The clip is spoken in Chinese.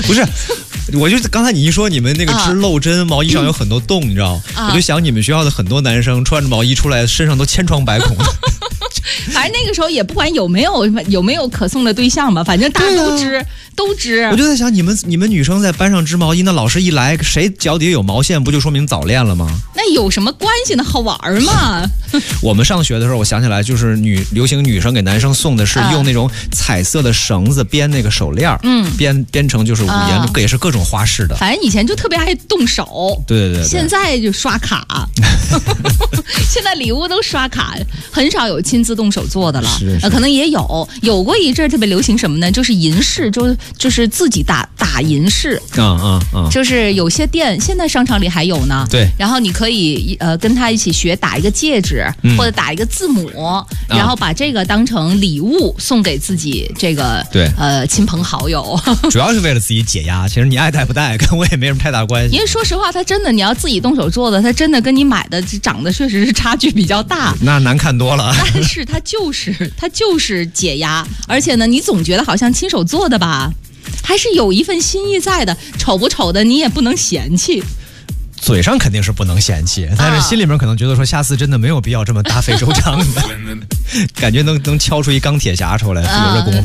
不是，我就刚才你一说你们那个织漏针，毛衣上有很多洞，你知道，我就想你们学校的很多男生穿着毛衣出来，身上都千疮百孔的。 反正那个时候也不管有没有可送的对象吧，反正大家都织。 我就在想，你们女生在班上织毛衣，那老师一来，谁脚底有毛线，不就说明早恋了吗？ 那有什么关系呢？好玩嘛。 我们上学的时候，我想起来，就是流行女生给男生送的是用那种彩色的绳子编那个手链，编成就是五颜，也是各种花式的。 反正以前就特别爱动手， 对。 现在就刷卡，现在礼物都刷卡，很少有亲自动手做的了。可能也有过一阵特别流行什么呢？就是银饰，就是自己打银饰。就是有些店现在商场里还有呢。 对。 然后你可以跟他一起学打一个戒指，或者打一个字母，然后把这个当成礼物送给自己这个亲朋好友。 主要是为了自己解压，其实你爱戴不戴跟我也没什么太大关系。 因为说实话，它真的你要自己动手做的，它真的跟你买的长得确实是差距比较大。 那难看多了。 但是它就是解压，而且呢，你总觉得好像亲手做的吧，还是有一份心意在的。丑不丑的你也不能嫌弃。 嘴上肯定是不能嫌弃，但是心里面可能觉得说下次真的没有必要这么大费周章的，感觉能敲出一钢铁侠出来，有这功夫。